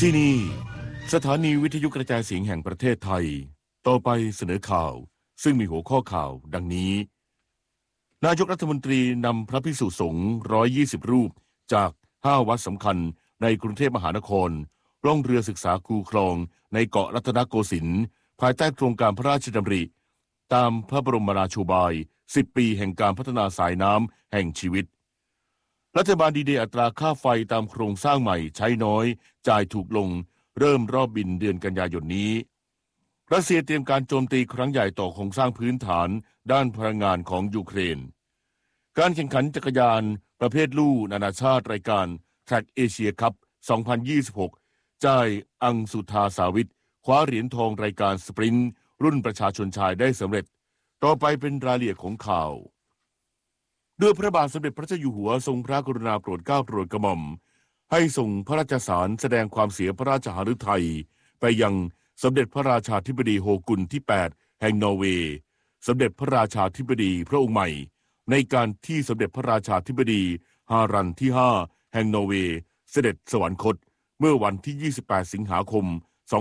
ที่นี่สถานีวิทยุกระจายเสียงแห่งประเทศไทยต่อไปเสนอข่าวซึ่งมีหัวข้อข่าวดังนี้นายกรัฐมนตรีนำพระภิกษุสงฆ์120รูปจาก5วัดสำคัญในกรุงเทพมหานครล่องเรือศึกษาคูคลองในเกาะรัตนโกสินทร์ภายใต้โครงการพระราชดำริตามพระบรมราโชบาย10ปีแห่งการพัฒนาสายน้ำแห่งชีวิตรัฐบาลดีเดย์อัตราค่าไฟตามโครงสร้างใหม่ใช้น้อยจ่ายถูกลงเริ่มรอบบินเดือนกันยายนนี้รัสเซียเตรียมการโจมตีครั้งใหญ่ต่อโครงสร้างพื้นฐานด้านพลังงานของยูเครนการแข่งขันจักรยานประเภทลู่นานาชาติรายการ Track Asia Cup 2026 จ่ายอังสุธาสาวิทคว้าเหรียญทองรายการสปรินต์รุ่นประชาชนชายได้สำเร็จต่อไปเป็นรายละเอียดของข่าวด้วยพระบาทสมเด็จพระเจ้าอยู่หัวทรงพระกรุณาโปรดเกล้าโปรดกระหม่อมให้ส่งพระราชสารแสดงความเสียพระราชหฤทัยไปยังสมเด็จพระราชาธิบดีโฮกุนที่8แห่งนอร์เวย์สมเด็จพระราชาธิบดีพระองค์ใหม่ในการที่สมเด็จพระราชาธิบดีฮารันที่5แห่งนอร์เวย์เสด็จสวรรคตเมื่อวันที่28สิงหาคม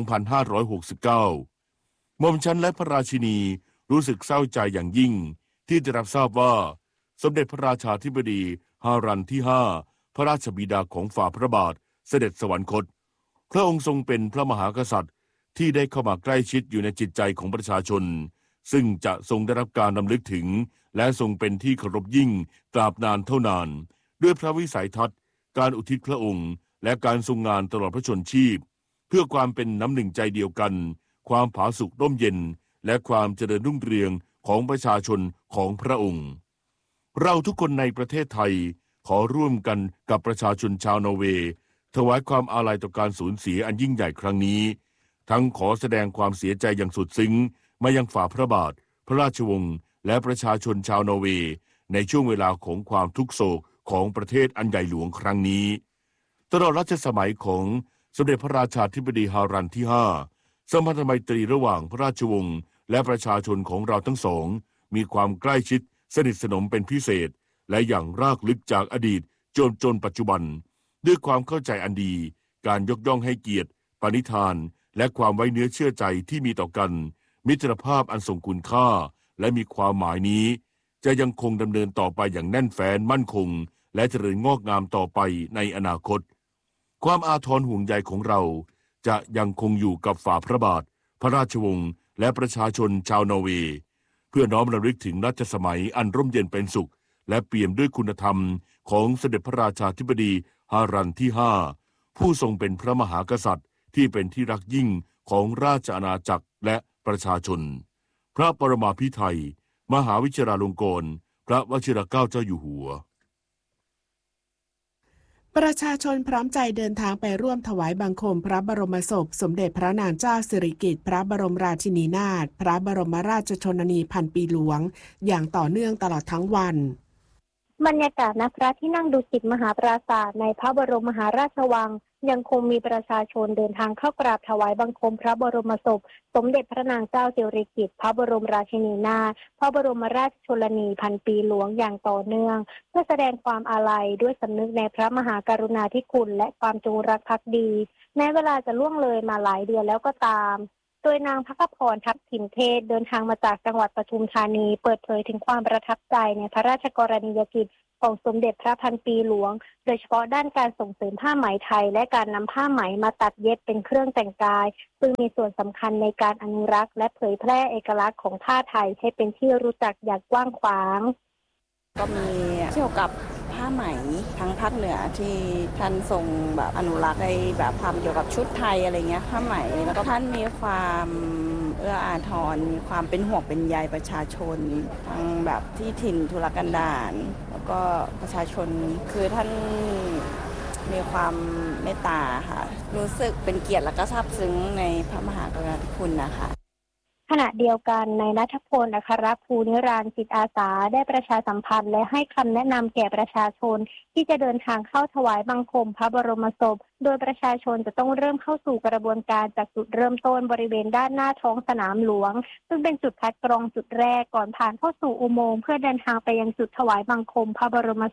2569หม่อมฉันและพระราชินีรู้สึกเศร้าใจอย่างยิ่งที่ได้รับทราบว่าสมเด็จพระราชาธิบดีฮารันที่5พระราชบิดาของฝ่าพระบาทเสด็จสวรรคตพระองค์ทรงเป็นพระมหากษัตริย์ที่ได้เข้ามาใกล้ชิดอยู่ในจิตใจของประชาชนซึ่งจะทรงได้รับการรำลึกถึงและทรงเป็นที่เคารพยิ่งตราบนานเท่านานด้วยพระวิสัยทัศน์การอุทิศพระองค์และการทรงงานตลอดพระชนชีพเพื่อความเป็นน้ำหนึ่งใจเดียวกันความผาสุกร่มเย็นและความเจริญรุ่งเรืองของประชาชนของพระองค์เราทุกคนในประเทศไทยขอร่วมกันกับประชาชนชาวนอร์เวย์ถวายความอาลัยต่อการสูญเสียอันยิ่งใหญ่ครั้งนี้ทั้งขอแสดงความเสียใจอย่างสุดซึ้งมายังฝ่าพระบาทพระราชวงศ์และประชาชนชาวนอร์เวย์ในช่วงเวลาของความทุกโศกของประเทศอันใหญ่หลวงครั้งนี้ตลอดรัชสมัยของสมเด็จพระราชาธิบดีฮารันที่5สัมพันธไมตรีระหว่างพระราชวงศ์และประชาชนของเราทั้งสองมีความใกล้ชิดสนิทสนมเป็นพิเศษและอย่างรากลึกจากอดีตจนปัจจุบันด้วยความเข้าใจอันดีการยกย่องให้เกียรติปณิธานและความไว้เนื้อเชื่อใจที่มีต่อกันมิตรภาพอันทรงคุณค่าและมีความหมายนี้จะยังคงดำเนินต่อไปอย่างแน่นแฟ้นมั่นคงและเจริญงอกงามต่อไปในอนาคตความอาทรห่วงใยของเราจะยังคงอยู่กับฝ่าพระบาทพระราชวงศ์และประชาชนชาวนอร์เวย์เพื่อน้อมรำลึกถึงรัชสมัยอันร่มเย็นเป็นสุขและเปี่ยมด้วยคุณธรรมของสมเด็จพระราชาธิบดีฮารันที่5ผู้ทรงเป็นพระมหากษัตริย์ที่เป็นที่รักยิ่งของราชอาณาจักรและประชาชนพระปรมาภิไธยมหาวิชิราลงกรณ์พระวชิรเกล้าเจ้าอยู่หัวประชาชนพร้อมใจเดินทางไปร่วมถวายบังคมพระบรมศพสมเด็จพระนางเจ้าสิริกิติ์พระบรมราชินีนาถพระบรมราชชนนีพันปีหลวงอย่างต่อเนื่องตลอดทั้งวันบรรยากาศณพระที่นั่งดุสิตมหาปราสาทในพระบรมมหาราชวังยังคงมีประชาชนเดินทางเข้ากราบถวายบังคมพระบรมศพสมเด็จพระนางเจ้าสิริกิติ์พระบรมราชินีนาถพระบรมราชชนนีพันปีหลวงอย่างต่อเนื่องเพื่อแสดงความอาลัยด้วยสำนึกในพระมหากรุณาธิคุณและความจงรักภักดีแม้เวลาจะล่วงเลยมาหลายเดือนแล้วก็ตามโดยนางภัคพรทัพทิมเทศเดินทางมาจากจังหวัดปทุมธานีเปิดเผยถึงความประทับใจในพระราชกรณียกิจของสมเด็จพระพันปีหลวงโดยเฉพาะด้านการส่งเสริมผ้าไหมไทยและการนำผ้าไหมมาตัดเย็บเป็นเครื่องแต่งกายซึ่งมีส่วนสำคัญในการอนุรักษ์และเผยแพร่เอกลักษณ์ของผ้าไทยให้เป็นที่รู้จักอย่างกว้างขวางก็มีเกี่ยวกับผ้าไหมทั้งภาคเหนือที่ท่านทรงแบบอนุรักษ์ให้แบบทำเกี่ยวกับชุดไทยอะไรเงี้ยผ้าไหมแล้วก็ท่านมีความเอื้ออาทรมีความเป็นห่วงเป็นใยประชาชนทั้งแบบที่ถิ่นทุรกันดารแล้วก็ประชาชนคือท่านมีความเมตตาค่ะรู้สึกเป็นเกียรติและก็ซาบซึ้งในพระมหากรุณาธิคุณนะคะขณะเดียวกันนายณัฐพล อัครภูนิรันดร์จิตอาสาได้ประชาสัมพันธ์และให้คำแนะนำแก่ประชาชนที่จะเดินทางเข้าถวายบังคมพระบรมศพโดยประชาชนจะต้องเริ่มเข้าสู่กระบวนการจากจุดเริ่มต้นบริเวณด้านหน้าท้องสนามหลวงซึ่งเป็นจุดคัดกรองจุดแรกก่อนผ่านเข้าสู่อุโมงค์เพื่อเดินทางไปยังจุดถวายบังคมพระบรมศพ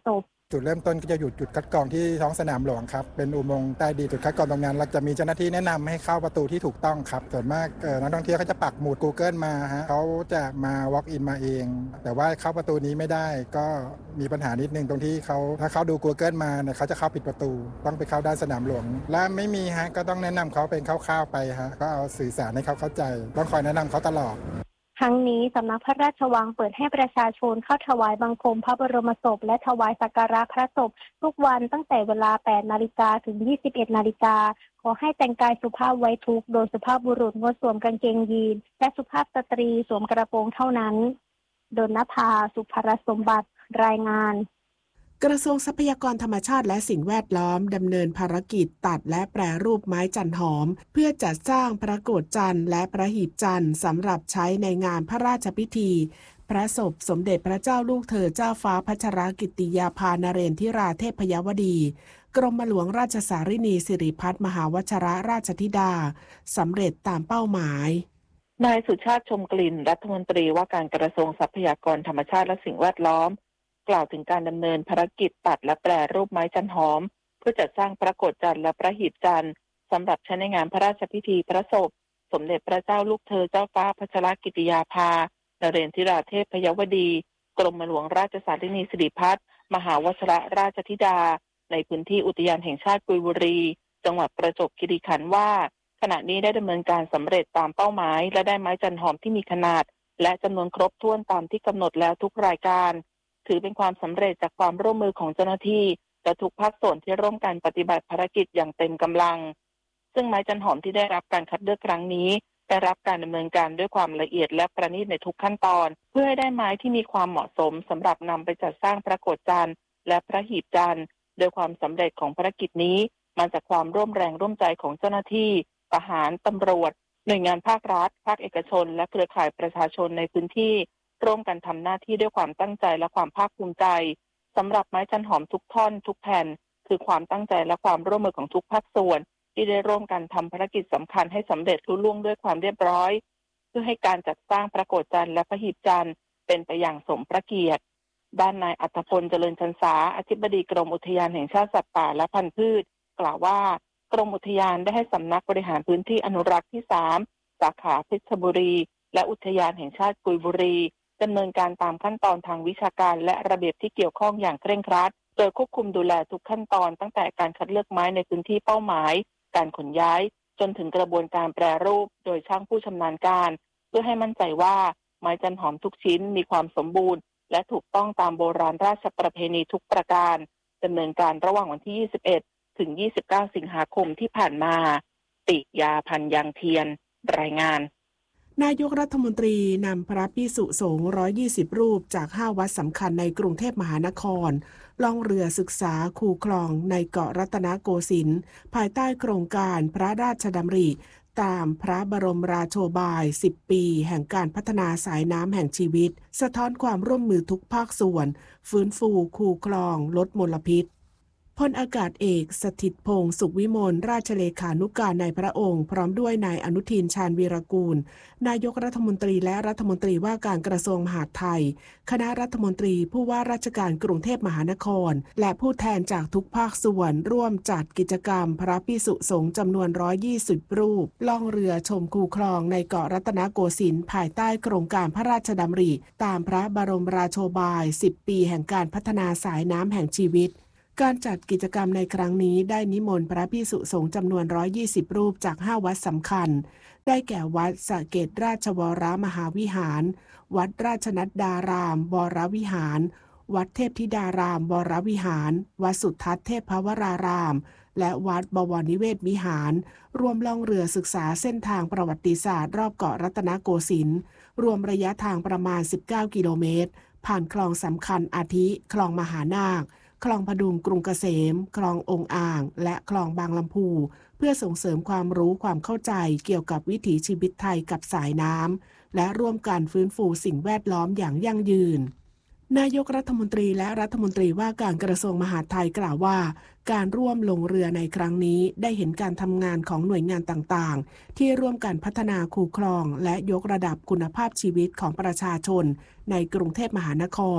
จุดเริ่มต้นก็จะอยู่จุดคัดกรองที่ท้องสนามหลวงครับเป็นอุโมงค์ใต้ดินจุดคัดกรองตรงนั้นเราจะมีเจ้าหน้าที่แนะนำให้เข้าประตูที่ถูกต้องครับส่วนมากนักท่องเที่ยวเขาจะปักหมุด Google มาฮะเขาจะมา walk in มาเองแต่ว่าเข้าประตูนี้ไม่ได้ก็มีปัญหานิดนึงตรงที่เขาถ้าเขาดู Google มาเนี่ยเขาจะเข้าผิดประตูต้องไปเข้าด้านสนามหลวงและไม่มีฮะก็ต้องแนะนำเขาเป็นคร่าวๆไปฮะก็เอาสื่อสารให้เขาเข้าใจต้องคอยแนะนำเขาตลอดทั้งนี้สำนักพระราชวังเปิดให้ประชาชนเข้าถวายบังคมพระบรมศพและถวายสักการะพระศพทุกวันตั้งแต่เวลา 8 นาฬิกาถึง 21 นาฬิกาขอให้แต่งกายสุภาพไว้ทุกข์โดยสุภาพบุรุษงดสวมกางเกงยีนและสุภาพสตรีสวมกระโปรงเท่านั้นดลนภา สุภรสมบัติรายงานกระทรวงทรัพยากรธรรมชาติและสิ่งแวดล้อมดำเนินภารกิจตัดและแปรรูปไม้จันหอมเพื่อจัดสร้างพระโกฐจันทร์และพระหีบจันทร์สำหรับใช้ในงานพระราชพิธีพระศพสมเด็จพระเจ้าลูกเธอเจ้าฟ้าพัชรกิติยาภานเรนทิราเทพยวดีกรมหลวงราชสารินีสิริพัฒน์มหาวชรราชธิดาสำเร็จตามเป้าหมายนายสุชาติชมกลิ่นรัฐมนตรีว่าการกระทรวงทรัพยากรธรรมชาติและสิ่งแวดล้อมกล่าวถึงการดำเนินภารกิจตัดและแปรรูปไม้จันหอมเพื่อจัดสร้างพระโกฐจันทร์และพระหีบจันทร์สำหรับใช้ในงานพระราชพิธีพระศพสมเด็จพระเจ้าลูกเธอเจ้าฟ้าพัชรกิติยาภานเรนทิราเทพยวดีกรมหลวงราชสารินีสิริพัฒน์มหาวชรราชธิดาในพื้นที่อุทยานแห่งชาติกุยบุรีจังหวัดประจวบคีรีขันธ์ว่าขณะนี้ได้ดำเนินการสำเร็จตามเป้าหมายและได้ไม้จันหอมที่มีขนาดและจำนวนครบถ้วนตามที่กำหนดแล้วทุกรายการถือเป็นความสำเร็จจากความร่วมมือของเจ้าหน้าที่และทุกภาคส่วนที่ร่วมกันปฏิบัติภารกิจอย่างเต็มกำลังซึ่งไม้จันหอมที่ได้รับการคัดเลือกครั้งนี้ได้รับการดำเนินการด้วยความละเอียดและประณีตในทุกขั้นตอนเพื่อให้ได้ไม้ที่มีความเหมาะสมสำหรับนำไปจัดสร้างพระโกฐจันทร์และพระหีบจันทร์โดยความสำเร็จของภารกิจนี้มาจากความร่วมแรงร่วมใจของเจ้าหน้าที่ทหารตำรวจหน่วยงานภาครัฐภาคเอกชนและเครือข่ายประชาชนในพื้นที่ร่วมกันทำหน้าที่ด้วยความตั้งใจและความภาคภูมิใจสำหรับไม้จันหอมทุกท่อนทุกแผ่นคือความตั้งใจและความร่วมมือของทุกภาคส่วนที่ได้ร่วมกันทำภารกิจสำคัญให้สำเร็จลุล่วงด้วยความเรียบร้อยเพื่อให้การจัดสร้างพระโกฐจันทร์และพระหีบจันทร์เป็นไปอย่างสมพระเกียรติด้านนายอัตพลเจริญชันษาอธิบดีกรมอุทยานแห่งชาติสัตว์ป่าและพันธุ์พืชกล่าวว่ากรมอุทยานได้ให้สำนักบริหารพื้นที่อนุรักษ์ที่3สาขาเพชรบุรีและอุทยานแห่งชาติกุยบุรีดำเนินการตามขั้นตอนทางวิชาการและระเบียบที่เกี่ยวข้องอย่างเคร่งครัดโดยควบคุมดูแลทุกขั้นตอนตั้งแต่การคัดเลือกไม้ในพื้นที่เป้าหมายการขนย้ายจนถึงกระบวนการแปรรูปโดยช่างผู้ชำนาญการเพื่อให้มั่นใจว่าไม้จันหอมทุกชิ้นมีความสมบูรณ์และถูกต้องตามโบราณราชประเพณีทุกประการดำเนินการระหว่างวันที่21ถึง29สิงหาคมที่ผ่านมาติยาพันธ์ยังเทียนรายงานนายกรัฐมนตรีนำพระภิกษุสงฆ์120รูปจาก5วัดสำคัญในกรุงเทพมหานครล่องเรือศึกษาคูคลองในเกาะรัตนโกสินทร์ภายใต้โครงการพระราชดำริตามพระบรมราโชบาย10ปีแห่งการพัฒนาสายน้ำแห่งชีวิตสะท้อนความร่วมมือทุกภาคส่วนฟื้นฟูคูคลองลดมลพิษพลอากาศเอกสถิตพงษ์สุขวิมลราชเลขานุการในพระองค์พร้อมด้วยนายอนุทินชาญวีรกูลนายกรัฐมนตรีและรัฐมนตรีว่าการกระทรวงมหาดไทยคณะรัฐมนตรีผู้ว่าราชการกรุงเทพมหานครและผู้แทนจากทุกภาคส่วนร่วมจัดกิจกรรมพระภิกษุสงฆ์จำนวน120รูปล่องเรือชมคูคลองในเกาะรัตนโกสินทร์ภายใต้โครงการพระราชดำริตามพระบรมราโชบาย10ปีแห่งการพัฒนาสายน้ำแห่งชีวิตการจัดกิจกรรมในครั้งนี้ได้นิมนต์พระภิกษุสงฆ์จำนวน120รูปจาก5วัดสำคัญได้แก่วัดสะเกษราชวรมหาวิหารวัดราชนัดดารามวรวิหารวัดเทพธิดารามวรวิหารวัดสุทัศน์เทพวรารามและวัดบวรนิเวศวิหารรวมล่องเรือศึกษาเส้นทางประวัติศาสตร์รอบเกาะรัตนโกสินทร์รวมระยะทางประมาณ19กิโลเมตรผ่านคลองสำคัญอาทิคลองมหานาคคลองพดุงกรุงเกษมคลององอ่างและคลองบางลำพูเพื่อส่งเสริมความรู้ความเข้าใจเกี่ยวกับวิถีชีวิตไทยกับสายน้ำและร่วมกันฟื้นฟูสิ่งแวดล้อมอย่างยั่งยืนนายกรัฐมนตรีและรัฐมนตรีว่าการกระทรวงมหาดไทยกล่าวว่าการร่วมลงเรือในครั้งนี้ได้เห็นการทำงานของหน่วยงานต่างๆที่ร่วมกันพัฒนาคูคลองและยกระดับคุณภาพชีวิตของประชาชนในกรุงเทพมหานคร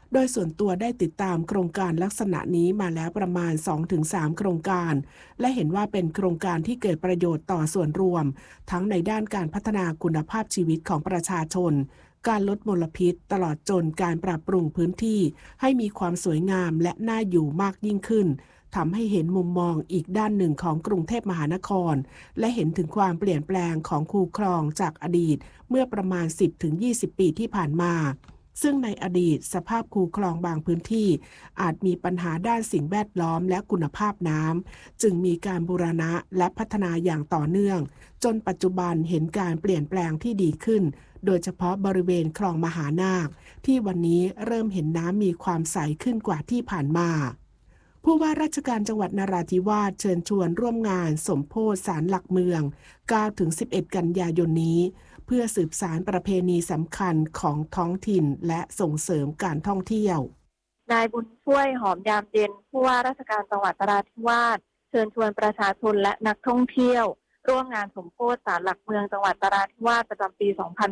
โดยส่วนตัวได้ติดตามโครงการลักษณะนี้มาแล้วประมาณ 2-3 โครงการและเห็นว่าเป็นโครงการที่เกิดประโยชน์ต่อส่วนรวมทั้งในด้านการพัฒนาคุณภาพชีวิตของประชาชนการลดมลพิษตลอดจนการปรับปรุงพื้นที่ให้มีความสวยงามและน่าอยู่มากยิ่งขึ้นทำให้เห็นมุมมองอีกด้านหนึ่งของกรุงเทพมหานครและเห็นถึงความเปลี่ยนแปลงของคูคลองจากอดีตเมื่อประมาณ 10-20 ปีที่ผ่านมาซึ่งในอดีตสภาพคูคลองบางพื้นที่อาจมีปัญหาด้านสิ่งแวดล้อมและคุณภาพน้ำจึงมีการบูรณะและพัฒนาอย่างต่อเนื่องจนปัจจุบันเห็นการเปลี่ยนแปลงที่ดีขึ้นโดยเฉพาะบริเวณคลองมหานาคที่วันนี้เริ่มเห็นน้ำมีความใสขึ้นกว่าที่ผ่านมาผู้ว่าราชการจังหวัดนราธิวาสเชิญชวนร่วมงานสมโภชศาลหลักเมือง 9-11 กันยายนนี้เพื่อสืบสานประเพณีสำคัญของท้องถิ่นและส่งเสริมการท่องเที่ยวนายบุญช่วยหอมยามเย็นผู้ว่าราชการจังหวัดนราธิวาสเชิญชวนประชาชนและนักท่องเที่ยวร่วมงานสมโภชศาลหลักเมืองจังหวัดนราธิวาสประจำปี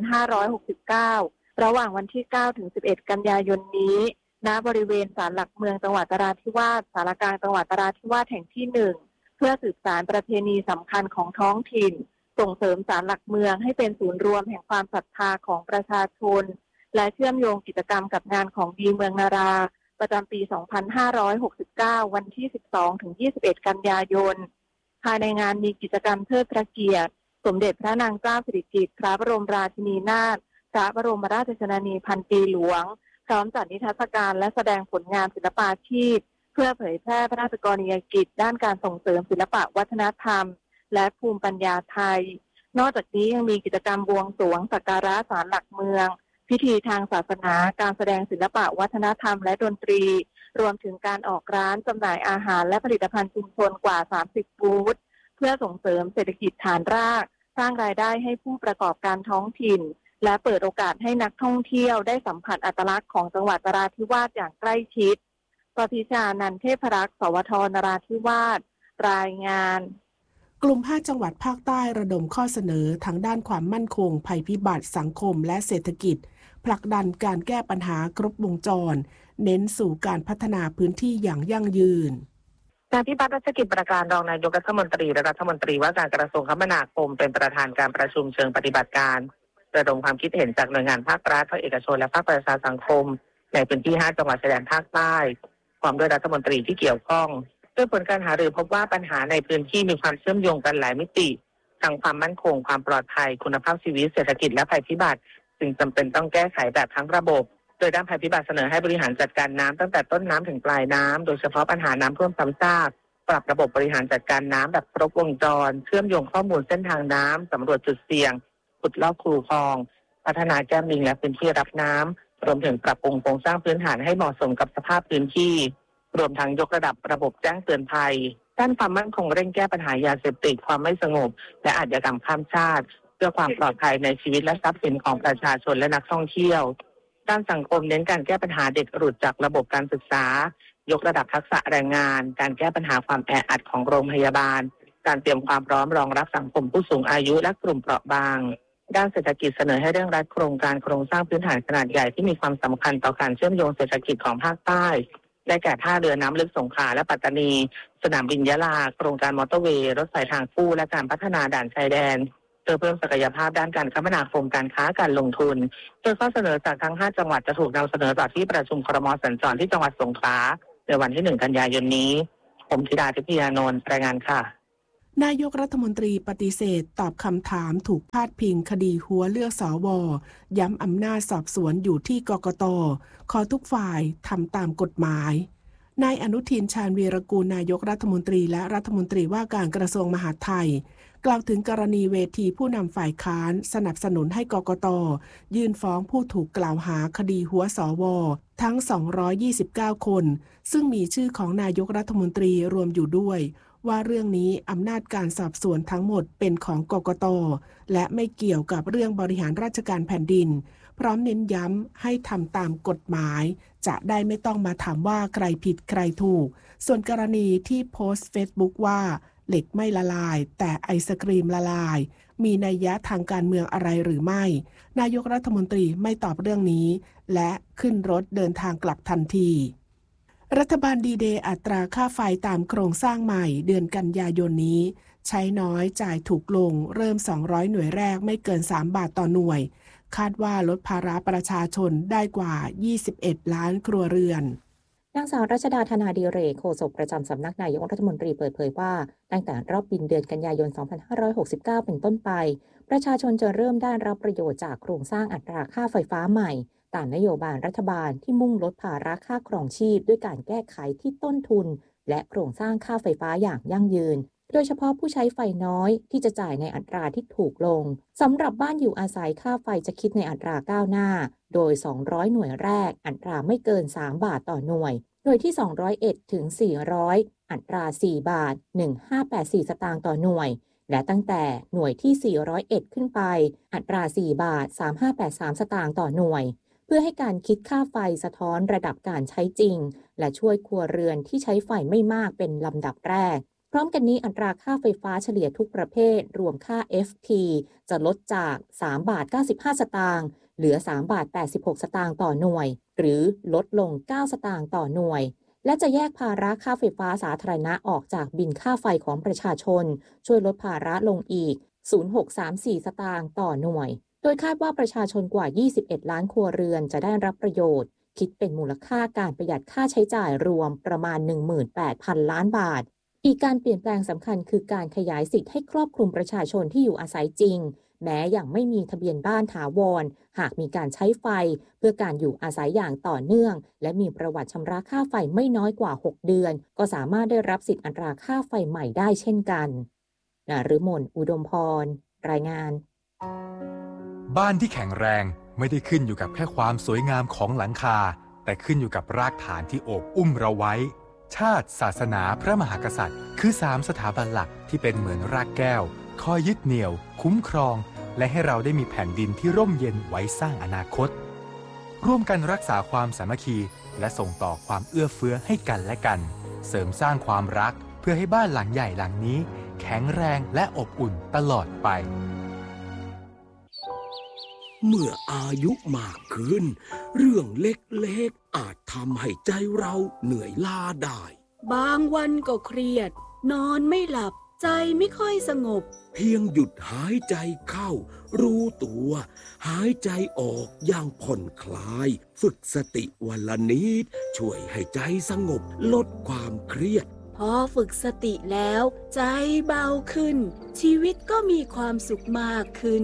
2569 ระหว่างวันที่ 9-11 กันยายนนี้ณบริเวณศาลหลักเมืองจังหวัดนราธิวาสศาลากลางจังหวัดนราธิวาสแห่งที่ 1 เพื่อสืบสานประเพณีสำคัญของท้องถิ่นส่งเสริมศาลหลักเมืองให้เป็นศูนย์รวมแห่งความศรัทธาของประชาชนและเชื่อมโยงกิจกรรมกับงานของดีเมืองนาราประจำปี 2569 วันที่ 12-21 กันยายนภายในงานมีกิจกรรมเทิดพระเกียรติสมเด็จพระนางเจ้าสิริกิติ์พระบรมราชินีนาถพระบรมราชชนนีพันปีหลวงพร้อมจัดนิทรรศการและแสดงผลงานศิลปาชีพเพื่อเผยแพร่พระราชกรณียกิจด้านการส่งเสริมศิลปวัฒนธรรมและภูมิปัญญาไทยนอกจากนี้ยังมีกิจกรรมบวงสรวงสักการะศาลหลักเมืองพิธีทางศาสนาการแสดงศิลปวัฒนธรรมและดนตรีรวมถึงการออกร้านจำหน่ายอาหารและผลิตภัณฑ์ชุมชนกว่า 30 บูธเพื่อส่งเสริมเศรษฐกิจฐานรากสร้างรายได้ให้ผู้ประกอบการท้องถิ่นและเปิดโอกาสให้นักท่องเที่ยวได้สัมผัสอัตลักษณ์ของจังหวัดนราธิวาสอย่างใกล้ชิดปพิชานันท์เทพรักษ์สวทนราธิวาสรายงานกลุ่ม5จังหวัดภาคใต้ระดมข้อเสนอทางด้านความมั่นคงภัยพิบัติสังคมและเศรษฐกิจผลักดันการแก้ปัญหาครบวงจรเน้นสู่การพัฒนาพื้นที่อย่างยั่งยืนนายพิพัฒน์รัชกิจประการรองนายกรัฐมนตรีและรัฐมนตรีว่าการกระทรวงคมนาคมเป็นประธานการประชุมเชิงปฏิบัติการระดมความคิดเห็นจากหน่วยงานภาครัฐภาคเอกชนและภาคประชาสังคมในพื้นที่5จังหวัดชายแดนภาคใต้พร้อมด้วยรัฐมนตรีที่เกี่ยวข้องด้วยผลการหารือพบว่าปัญหาในพื้นที่มีความเชื่อมโยงกันหลายมิติทั้งความมั่นคงความปลอดภัยคุณภาพชีวิตเศรษฐกิจและภัยพิบัติจึงจำเป็นต้องแก้ไขแบบทั้งระบบโดยด้านภัยพิบัติเสนอให้บริหารจัดการน้ำตั้งแต่ต้นน้ำถึงปลายน้ำโดยเฉพาะปัญหาน้ำท่วมซ้ำซากปรับระบบบริหารจัดการน้ำแบบครบวงจรเชื่อมโยงข้อมูลเส้นทางน้ำสำรวจจุดเสี่ยงขุดลอกคูคลองพัฒนาแก้มลิงและพื้นที่รับน้ำรวมถึงปรับปรุงโครงสร้างพื้นฐานให้เหมาะสมกับสภาพพื้นที่รวมทั้งยกระดับระบบแจ้งเตือนภัยด้านความมั่นคงเร่งแก้ปัญหายาเสพติดความไม่สงบและอาชญากรรมข้ามชาติเพื่อความปลอดภัยในชีวิตและทรัพย์สินของประชาชนและนักท่องเที่ยวด้านสังคมเน้นการแก้ปัญหาเด็กหลุดจากระบบการศึกษายกระดับทักษะแรงงานการแก้ปัญหาความแออัดของโรงพยาบาลการเตรียมความพร้อมรองรับสังคมผู้สูงอายุและกลุ่มเปราะบางด้านเศรษฐกิจเสนอให้เร่งรัดโครงการโครงสร้างพื้นฐานขนาดใหญ่ที่มีความสำคัญต่อการเชื่อมโยงเศรษฐกิจของภาคใต้ได้แก่ท่าเรือน้ำลึกสงขลาและปัตตานีสนามบินยะลาโครงการมอเตอร์เวย์รถไฟทางคู่และการพัฒนาด่านชายแดนเพื่อเพิ่มศักยภาพด้านการคมนาคมการค้าการลงทุนโดยข้อเสนอจากทั้ง5จังหวัดจะถูกนำเสนอต่อที่ประชุมครม.สัญจรที่จังหวัดสงขลาในวันที่1กันยายนนี้ผมธิดาทิพยานนท์รายงานค่ะนายกรัฐมนตรีปฏิเสธตอบคำถามถูกพาดพิงคดีหัวเลือกสว.ย้ำอำนาจสอบสวนอยู่ที่กกต.ขอทุกฝ่ายทำตามกฎหมายนายอนุทินชาญวีรกูลนายกรัฐมนตรีและรัฐมนตรีว่าการกระทรวงมหาดไทยกล่าวถึงกรณีเวทีผู้นำฝ่ายค้านสนับสนุนให้กกต.ยื่นฟ้องผู้ถูกกล่าวหาคดีหัวสว.ทั้ง229คนซึ่งมีชื่อของนายกรัฐมนตรีรวมอยู่ด้วยว่าเรื่องนี้อำนาจการสอบสวนทั้งหมดเป็นของกกต.และไม่เกี่ยวกับเรื่องบริหารราชการแผ่นดินพร้อมเน้นย้ำให้ทำตามกฎหมายจะได้ไม่ต้องมาถามว่าใครผิดใครถูกส่วนกรณีที่โพสต์เฟซบุ๊กว่าเหล็กไม่ละลายแต่ไอศกรีมละลายมีนัยยะทางการเมืองอะไรหรือไม่นายกรัฐมนตรีไม่ตอบเรื่องนี้และขึ้นรถเดินทางกลับทันทีรัฐบาลดีเดย์อัตราค่าไฟตามโครงสร้างใหม่เดือนกันยายนนี้ใช้น้อยจ่ายถูกลงเริ่ม200หน่วยแรกไม่เกิน3 บาทต่อหน่วยคาดว่าลดภาระประชาชนได้กว่า21ล้านครัวเรือนนางสาวรัชดาธนาดิเรกโฆษกประจำสำนักนายกรัฐมนตรีเปิดเผยว่าตั้งแต่รอบบินเดือนกันยายน 2569 เป็นต้นไปประชาชนจะเริ่มได้รับประโยชน์จากโครงสร้างอัตราค่าไฟฟ้าใหม่ตามนโยบายรัฐบาลที่มุ่งลดภาระค่าครองชีพด้วยการแก้ไขที่ต้นทุนและโครงสร้างค่าไฟฟ้าอย่างยั่งยืนโดยเฉพาะผู้ใช้ไฟน้อยที่จะจ่ายในอัตราที่ถูกลงสำหรับบ้านอยู่อาศัยค่าไฟจะคิดในอัตราก้าวหน้าโดย200หน่วยแรกอัตราไม่เกิน3 บาทต่อหน่วยหน่วยที่201ถึง400อัตรา4 บาท1584 สตางค์ต่อหน่วยและตั้งแต่หน่วยที่401ขึ้นไปอัตรา4 บาท3583 สตางค์ต่อหน่วยเพื่อให้การคิดค่าไฟสะท้อนระดับการใช้จริงและช่วยครัวเรือนที่ใช้ไฟไม่มากเป็นลำดับแรกพร้อมกันนี้อัตราค่าไฟฟ้าเฉลี่ยทุกประเภทรวมค่า FT จะลดจาก3 บาท95 สตางค์เหลือ3 บาท86 สตางค์ต่อหน่วยหรือลดลง9 สตางค์ต่อหน่วยและจะแยกภาระค่าไฟฟ้าสาธารณะออกจากบิลค่าไฟของประชาชนช่วยลดภาระลงอีก 0.634 สตางค์ต่อหน่วยโดยคาดว่าประชาชนกว่า21ล้านครัวเรือนจะได้รับประโยชน์คิดเป็นมูลค่าการประหยัดค่าใช้จ่ายรวมประมาณ 18,000 ล้านบาทอีกการเปลี่ยนแปลงสำคัญคือการขยายสิทธิ์ให้ครอบคลุมประชาชนที่อยู่อาศัยจริงแม้ยังไม่มีทะเบียนบ้านถาวรหากมีการใช้ไฟเพื่อการอยู่อาศัยอย่างต่อเนื่องและมีประวัติชำระค่าไฟไม่น้อยกว่า6 เดือนก็สามารถได้รับสิทธิ์อัตราค่าไฟใหม่ได้เช่นกันนฤมลอุดมพรรายงานบ้านที่แข็งแรงไม่ได้ขึ้นอยู่กับแค่ความสวยงามของหลังคาแต่ขึ้นอยู่กับรากฐานที่โอบอุ้มเราไว้ชาติศาสนาพระมหากษัตริย์คือ3 สถาบันหลักที่เป็นเหมือนรากแก้วคอยยึดเหนี่ยวคุ้มครองและให้เราได้มีแผ่นดินที่ร่มเย็นไว้สร้างอนาคตร่วมกันรักษาความสามัคคีและส่งต่อความเอื้อเฟื้อให้กันและกันเสริมสร้างความรักเพื่อให้บ้านหลังใหญ่หลังนี้แข็งแรงและอบอุ่นตลอดไปเมื่ออายุมากขึ้นเรื่องเล็กๆอาจทำให้ใจเราเหนื่อยล้าได้บางวันก็เครียดนอนไม่หลับใจไม่ค่อยสงบเพียงหยุดหายใจเข้ารู้ตัวหายใจออกอย่างผ่อนคลายฝึกสติวันละนิดช่วยให้ใจสงบลดความเครียดพอฝึกสติแล้วใจเบาขึ้นชีวิตก็มีความสุขมากขึ้น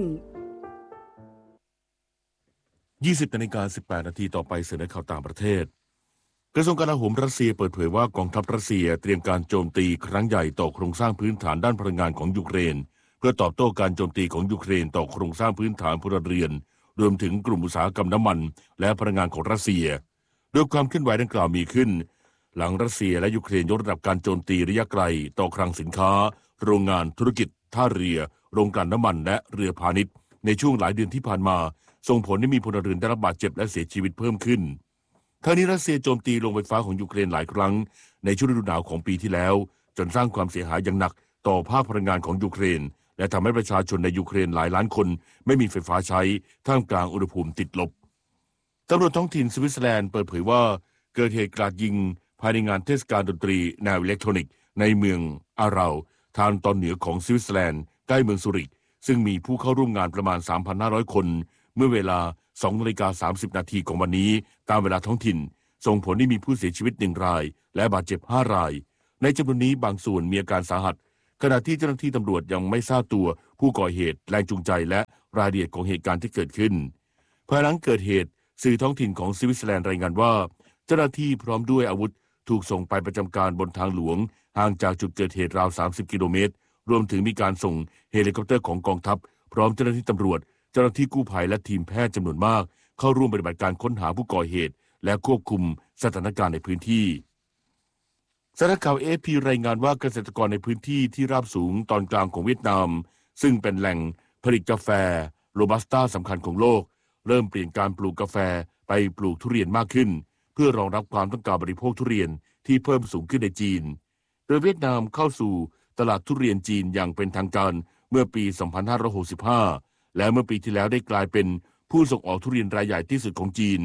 20:18 น.ต่อไปเสนอข่าวต่างประเทศกระทรวงกลาโหมรัสเซียเปิดเผยว่ากองทัพรัสเซียเตรียมการโจมตีครั้งใหญ่ต่อโครงสร้างพื้นฐานด้านพลังงานของยูเครนเพื่อตอบโต้การโจมตีของยูเครนต่อโครงสร้างพื้นฐานพลเรือนรวมถึงกลุ่มอุตสาหกรรมน้ำมันและพลังงานของรัสเซียโดยความเคลื่อนไหวดังกล่าวมีขึ้นหลังรัสเซียและยูเครนยกระดับการโจมตีระยะไกลต่อคลังสินค้าโรงงานธุรกิจท่าเรือโรงกลั่นน้ำมันและเรือพาณิชย์ในช่วงหลายเดือนที่ผ่านมาส่งผลให้มีพลเรือนได้รับบาดเจ็บและเสียชีวิตเพิ่มขึ้นทั้งนี้รัสเซียโจมตีโรงไฟฟ้าของยูเครนหลายครั้งในช่วงฤดูหนาวของปีที่แล้วจนสร้างความเสียหายอย่างหนักต่อภาคพลังงานของยูเครนและทำให้ประชาชนในยูเครนหลายล้านคนไม่มีไฟฟ้าใช้ท่ามกลางอุณหภูมิติดลบตำรวจท้องถิ่นสวิตเซอร์แลนด์เปิดเผยว่าเกิดเหตุกราดยิงภายในงานเทศกาลดนตรีแนวอิเล็กทรอนิกส์ในเมืองอาราทางตอนเหนือของสวิตเซอร์แลนด์ใกล้เมืองซูริกซึ่งมีผู้เข้าร่วมงานประมาณ 3,500 คนเมื่อเวลา 2:30 น.ของวันนี้ตามเวลาท้องถิ่นส่งผลให้มีผู้เสียชีวิต1 รายและบาดเจ็บ5 รายในจำนวนนี้บางส่วนมีอาการสาหัสขณะที่เจ้าหน้าที่ตำรวจยังไม่ทราบตัวผู้ก่อเหตุแรงจูงใจและรายละเอียดของเหตุการณ์ที่เกิดขึ้นภายหลังเกิดเหตุสื่อท้องถิ่นของสวิตเซอร์แลนด์รายงานว่าเจ้าหน้าที่พร้อมด้วยอาวุธถูกส่งไปประจำการบนทางหลวงห่างจากจุดเกิดเหตุราว30 กิโลเมตรรวมถึงมีการส่งเฮลิคอปเตอร์ของกองทัพพร้อมเจ้าหน้าที่ตำรวจเจ้าหน้าที่กู้ภัยและทีมแพทย์จำนวนมากเข้าร่วมปฏิบัติการค้นหาผู้ก่อเหตุและควบคุมสถานการณ์ในพื้นที่สำนักข่าว AFP รายงานว่าเกษตรกรในพื้นที่ที่ราบสูงตอนกลางของเวียดนามซึ่งเป็นแหล่งผลิตกาแฟโรบัสต้าสำคัญของโลกเริ่มเปลี่ยนการปลูกกาแฟไปปลูกทุเรียนมากขึ้นเพื่อรองรับความต้องการบริโภคทุเรียนที่เพิ่มสูงขึ้นในจีนโดยเวียดนามเข้าสู่ตลาดทุเรียนจีนอย่างเป็นทางการเมื่อปี 2565และเมื่อปีที่แล้วได้กลายเป็นผู้ส่งออกทุเรียนรายใหญ่ที่สุดของจีน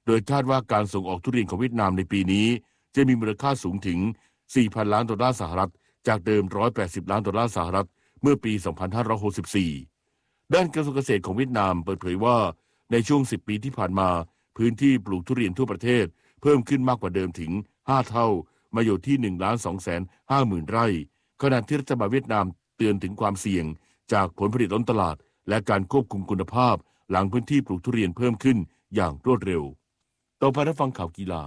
โดยคาดว่าการส่งออกทุเรียนของเวียดนามในปีนี้จะมีมูลค่าสูงถึง 4,000 ล้านดอลลาร์สหรัฐจากเดิม180 ล้านดอลลาร์สหรัฐเมื่อปี 2564 ด้านกระทรวงเกษตรของเวียดนามเปิดเผยว่าในช่วง 10 ปีที่ผ่านมาพื้นที่ปลูกทุเรียนทั่วประเทศเพิ่มขึ้นมากกว่าเดิมถึง 5 เท่ามาอยู่ที่ 1,250,000 ไร่ขณะที่รัฐบาลเวียดนามเตือนถึงความเสี่ยงจากผลผลิตล้นตลาดและการควบคุมคุณภาพหลังพื้นที่ปลูกทุเรียนเพิ่มขึ้นอย่างรวดเร็วต่อไปรับฟังข่าวกีฬา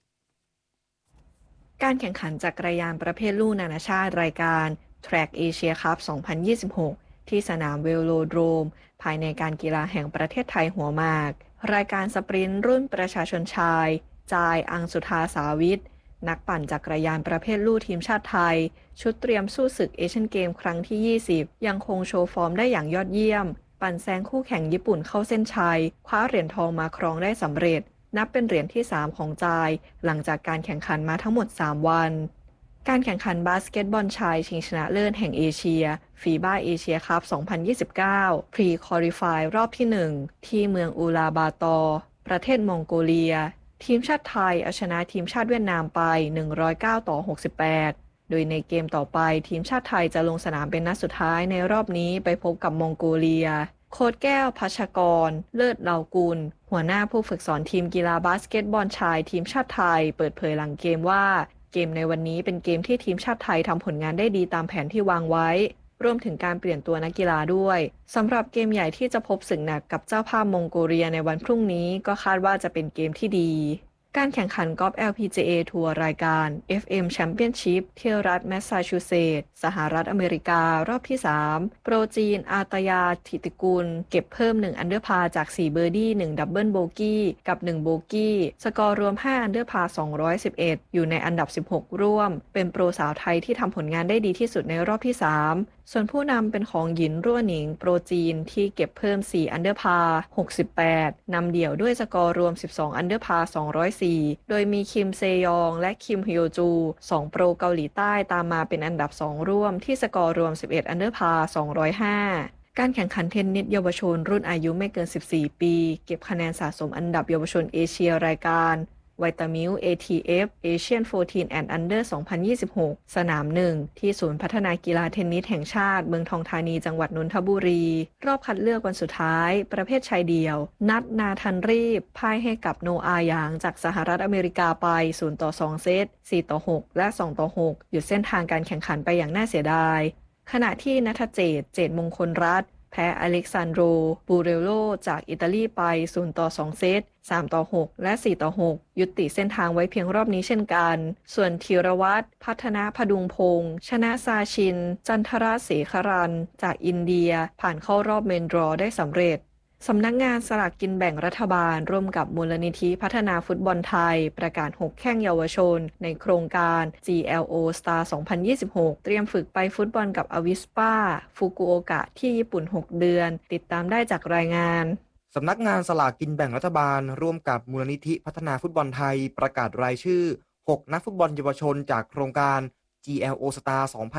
การแข่งขันจักรยานประเภทลู่นานาชาติรายการ Track Asia Cup 2026 ที่สนามเวโลโดรมภายในการกีฬาแห่งประเทศไทยหัวหมากรายการสปรินต์รุ่นประชาชนชายจายอังสุธาสาวิทนักปั่นจักรยานประเภทลู่ทีมชาติไทยชุดเตรียมสู้ศึกเอเชียนเกมครั้งที่ 20 ยังคงโชว์ฟอร์มได้อย่างยอดเยี่ยมปั่นแซงคู่แข่งญี่ปุ่นเข้าเส้นชัยคว้าเหรียญทองมาครองได้สำเร็จนับเป็นเหรียญที่ 3 ของจายหลังจากการแข่งขันมาทั้งหมด 3 วันการแข่งขันบาสเกตบอลชายชิงชนะเลิศแห่งเอเชียฟีบ้าเอเชียคัพ 2029 พรีคอลิฟายรอบที่ 1 ที่เมืองอูลาบาตอร์ประเทศมองโกเลียทีมชาติไทยเอาชนะทีมชาติเวียดนามไป109-68โดยในเกมต่อไปทีมชาติไทยจะลงสนามเป็นนัดสุดท้ายในรอบนี้ไปพบกับมองโกเลียโค้ชแก้วพัชกรเลิศเหล่ากุลหัวหน้าผู้ฝึกสอนทีมกีฬาบาสเกตบอลชายทีมชาติไทยเปิดเผยหลังเกมว่าเกมในวันนี้เป็นเกมที่ทีมชาติไทยทำผลงานได้ดีตามแผนที่วางไว้รวมถึงการเปลี่ยนตัวนักกีฬาด้วยสำหรับเกมใหญ่ที่จะพบศึกหนักกับเจ้าภาพมองโกเลียในวันพรุ่งนี้ก็คาดว่าจะเป็นเกมที่ดีการแข่งขันกอล์ฟ LPGA ทัวร์รายการ FM Championship ที่รัฐแมสซาชูเซตส์สหรัฐอเมริการอบที่ 3 โปรจีนอาตยาธิติกุลเก็บเพิ่ม1อันเดอร์พาจาก4เบอร์ดี้1ดับเบิลโบกี้กับ1โบกี้สกอร์รวม5อันเดอร์พา211อยู่ในอันดับ16ร่วมเป็นโปรสาวไทยที่ทำผลงานได้ดีที่สุดในรอบที่3ส่วนผู้นำเป็นของหยินรั่วหนิงโปรจีนที่เก็บเพิ่ม4อันเดอร์พา68นำเดี่ยวด้วยสกอร์รวม12อันเดอร์พา204โดยมีคิมเซยองและคิมฮยจู2โปรเกาหลีใต้ตามมาเป็นอันดับ2ร่วมที่สกอร์รวม11อันเดอร์พา205การแข่งขันเทนนิสเยาวชนรุ่นอายุไม่เกิน14ปีเก็บคะแนนสะสมอันดับเยาวชนเอเชียรายการวิตามิล ATF Asian 14 and Under 2026 สนาม 1 ที่ศูนย์พัฒนากีฬาเทนนิสแห่งชาติเมืองทองธานีจังหวัดนนทบุรีรอบคัดเลือกวันสุดท้ายประเภทชายเดี่ยวนัดนาทันรีบพ่ายให้กับโนอาหยางจากสหรัฐอเมริกาไป0-2 เซต4-6 และ 2-6 หยุดเส้นทางการแข่งขันไปอย่างน่าเสียดายขณะที่ณัฐเจตมงคลรัตน์แพ้อเล็กซานโดรบูเรโลจากอิตาลีไป0-2 เซต3-6 และ 4-6 ยุติเส้นทางไว้เพียงรอบนี้เช่นกันส่วนธีรวัฒน์พัฒนาพดุงพงษ์ชนะซาชินจันทราเสขรันจากอินเดียผ่านเข้ารอบเมนดรอได้สำเร็จสำนักงานสลากกินแบ่งรัฐบาลร่วมกับมูลนิธิพัฒนาฟุตบอลไทยประกาศ6แข้งเยาวชนในโครงการ GLO Star 2026 เตรียมฝึกไปฟุตบอลกับอวิสปาฟุกุโอกะที่ญี่ปุ่น6เดือนติดตามได้จากรายงานสำนักงานสลากกินแบ่งรัฐบาลร่วมกับมูลนิธิพัฒนาฟุตบอลไทยประกาศรายชื่อ6นักฟุตบอลเยาวชนจากโครงการ GLO Star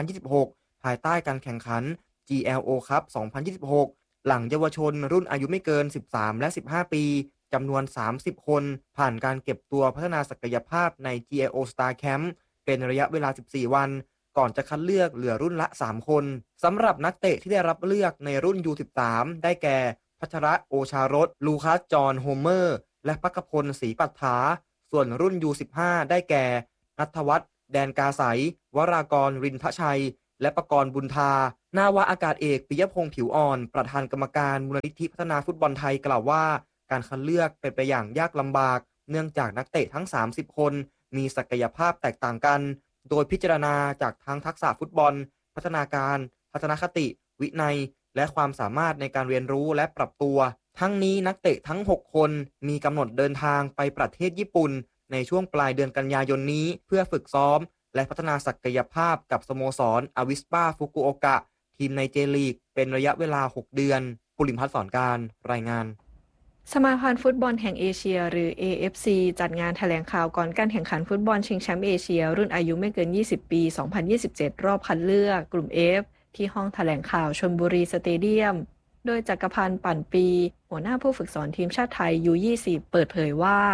2026 ภายใต้การแข่งขัน GLO Cup 2026หลังเยาวชนรุ่นอายุไม่เกิน13และ15ปีจำนวน30คนผ่านการเก็บตัวพัฒนาศักยภาพใน GLO Star Camp เป็นระยะเวลา14วันก่อนจะคัดเลือกเหลือรุ่นละ3คนสำหรับนักเตะที่ได้รับเลือกในรุ่น U13 ได้แก่พัชระโอชารสลูคัสจอห์นโฮเมอร์และภักพลศรีปัฏฐาส่วนรุ่น U15 ได้แก่ณัฐวัฒน์แดนกาไสวรากรรินทชัยและปกรณ์บุญทานาวาอากาศเอกปิยพงษ์ผิวอ่อนประธานกรรมการมูลนิธิพัฒนาฟุตบอลไทยกล่าวว่าการคัดเลือกเป็นไปอย่างยากลำบากเนื่องจากนักเตะทั้ง30คนมีศักยภาพแตกต่างกันโดยพิจารณาจากทั้งทักษะฟุตบอลพัฒนาการทัศนคติวินัยและความสามารถในการเรียนรู้และปรับตัวทั้งนี้นักเตะทั้ง6คนมีกำหนดเดินทางไปประเทศญี่ปุ่นในช่วงปลายเดือนกันยายนนี้เพื่อฝึกซ้อมและพัฒนาศักยภาพกับสโมสรอวิสปาฟุกุโอกะทีมในเจลีกเป็นระยะเวลา6เดือนปุริมพัฒน์สอนการรายงานสมาพันธ์ฟุตบอลแห่งเอเชียหรือ AFC จัดงานแถลงข่าวก่อนการแข่งขันฟุตบอลชิงแชมป์เอเชียรุ่นอายุไม่เกิน20ปี2027รอบคัดเลือกกลุ่ม F ที่ห้องแถลงข่าวชลบุรีสเตเดียมโดยจักรพันธ์ปั่นปีหัวหน้าผู้ฝึกสอนทีมชาติไทย U20 เปิดเผยว่า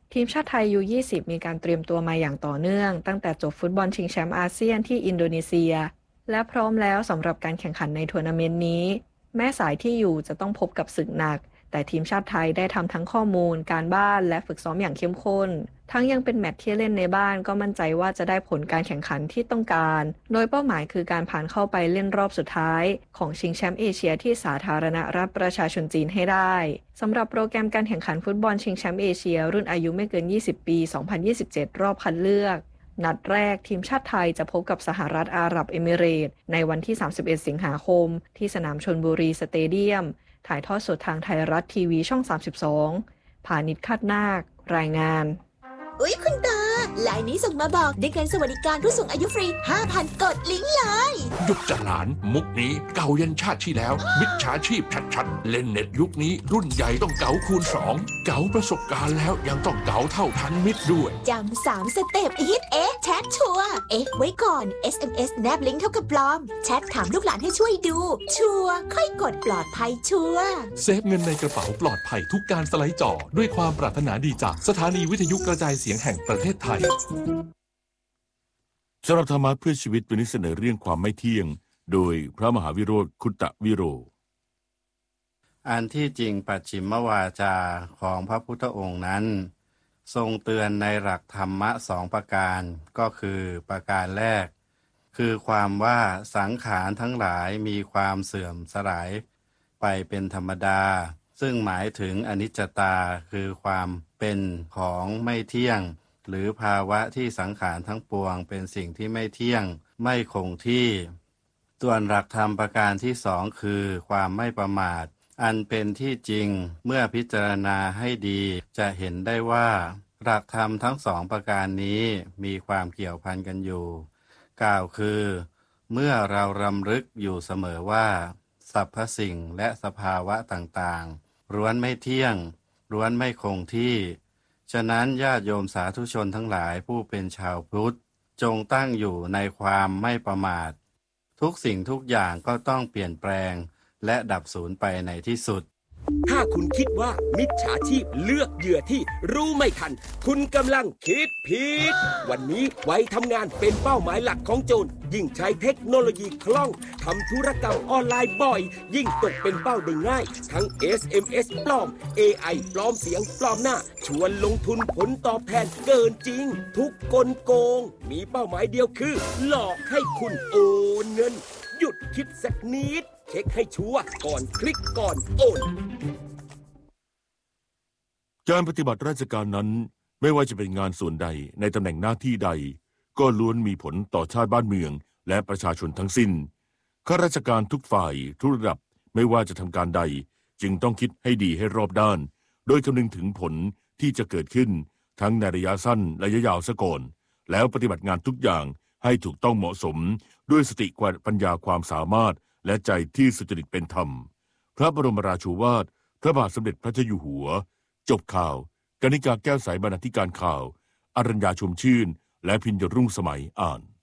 ทีมชาติไทย U20 มีการเตรียมตัวมาอย่างต่อเนื่องตั้งแต่จบฟุตบอลชิงแชมป์อาเซียนที่อินโดนีเซียและพร้อมแล้วสำหรับการแข่งขันในทัวร์นาเมนต์นี้แม้สายที่อยู่จะต้องพบกับศึกหนักแต่ทีมชาติไทยได้ทำทั้งข้อมูลการบ้านและฝึกซ้อมอย่างเข้มข้นทั้งยังเป็นแมตช์ที่เล่นในบ้านก็มั่นใจว่าจะได้ผลการแข่งขันที่ต้องการโดยเป้าหมายคือการผ่านเข้าไปเล่นรอบสุดท้ายของชิงแชมป์เอเชียที่สาธารณรัฐประชาชนจีนให้ได้สำหรับโปรแกรมการแข่งขันฟุตบอลชิงแชมป์เอเชียรุ่นอายุไม่เกิน20ปี2027รอบคัดเลือกนัดแรกทีมชาติไทยจะพบกับสหรัฐอาหรับเอมิเรตส์ในวันที่31สิงหาคมที่สนามชลบุรีสเตเดียมถ่ายทอดสดทางไทยรัฐทีวีช่อง32พานิชคาดนาครายงานอุ๊ยคุณตาไลน์นี้ส่งมาบอกได้เงินสวัสดิการผู้สูงอายุฟรี 5,000 กดลิงก์เลยยุคจหลานมุกนี้เก่ายันชาติที่แล้วมิจฉาชีพชัดๆเล่นเน็ตยุคนี้รุ่นใหญ่ต้องเก๋าคูณ2เก๋าประสบการณ์แล้วยังต้องเก๋าเท่าทันมิตรด้วยจำ3 สเต็ปฮิตแชทชัวร์ไว้ก่อน SMS แนบลิงก์เท่ากับปลอมแชทถามลูกหลานให้ช่วยดูชัวร์ค่อยกดปลอดภัยชัวร์เซฟเงินในกระเป๋าปลอดภัยทุกการสไลด์จอด้วยความปรารถนาดีจากสถานีวิทยุกระจายเสียงแห่งประเทศไทยสำหรับธรรมะเพื่อชีวิตวันนี้เสนอเรื่องความไม่เที่ยงโดยพระมหาวิโรจน์คุตตะวิโรอันที่จริงปัจฉิมวาจาของพระพุทธองค์นั้นทรงเตือนในหลักธรรมะ2 ประการก็คือประการแรกคือความว่าสังขารทั้งหลายมีความเสื่อมสลายไปเป็นธรรมดาซึ่งหมายถึงอนิจจตาคือความเป็นของไม่เที่ยงหรือภาวะที่สังขารทั้งปวงเป็นสิ่งที่ไม่เที่ยงไม่คงที่ส่วนหลักธรรมประการที่2คือความไม่ประมาทอันเป็นที่จริงเมื่อพิจารณาให้ดีจะเห็นได้ว่าหลักธรรมทั้ง2 ประการนี้มีความเกี่ยวพันกันอยู่กล่าวคือเมื่อเรารำลึกอยู่เสมอว่าสรรพสิ่งและสภาวะต่างๆล้วนไม่เที่ยงล้วนไม่คงที่ฉะนั้นญาติโยมสาธุชนทั้งหลายผู้เป็นชาวพุทธจงตั้งอยู่ในความไม่ประมาททุกสิ่งทุกอย่างก็ต้องเปลี่ยนแปลงและดับสูญไปในที่สุดถ้าคุณคิดว่ามิจฉาชีพเลือกเหยื่อที่รู้ไม่ทันคุณกำลังคิดผิดวันนี้วัยทำงานเป็นเป้าหมายหลักของโจรยิ่งใช้เทคโนโลยีคล่องทำธุรกรรมออนไลน์บ่อยยิ่งตกเป็นเป้าได้ง่ายทั้ง SMS ปลอม AI ปลอมเสียงปลอมหน้าชวนลงทุนผลตอบแทนเกินจริงทุกกลโกงมีเป้าหมายเดียวคือหลอกให้คุณโอนเงินหยุดคิดสักนิดเช็คให้ชัวร์ก่อนคลิกก่อนโอนการปฏิบัติราชการนั้นไม่ว่าจะเป็นงานส่วนใดในตำแหน่งหน้าที่ใดก็ล้วนมีผลต่อชาติบ้านเมืองและประชาชนทั้งสิ้นข้าราชการทุกฝ่ายทุกระดับไม่ว่าจะทำการใดจึงต้องคิดให้ดีให้รอบด้านโดยคำนึงถึงผลที่จะเกิดขึ้นทั้งในระยะสั้นระยะยาวซะก่อนแล้วปฏิบัติงานทุกอย่างให้ถูกต้องเหมาะสมด้วยสติปัญญาความสามารถและใจที่สุจริตเป็นธรรมพระบรมราโชวาทพระบาทสมเด็จพระเจ้าอยู่หัวจบข่าวกนิกาแก้วใสบรรณาธิการข่าวอรัญญาชมชื่นและพิญญรุ่งสมัยอ่าน